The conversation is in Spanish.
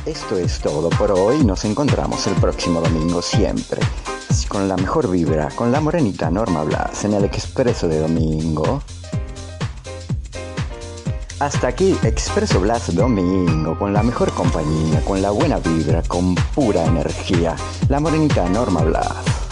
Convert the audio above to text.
Esto es todo por hoy. Nos encontramos el próximo domingo siempre. Con la mejor vibra, con la morenita Norma Blas en el Expreso de Domingo. Hasta aquí Expreso Blas Domingo, con la mejor compañía, con la buena vibra, con pura energía. La morenita Norma Blas.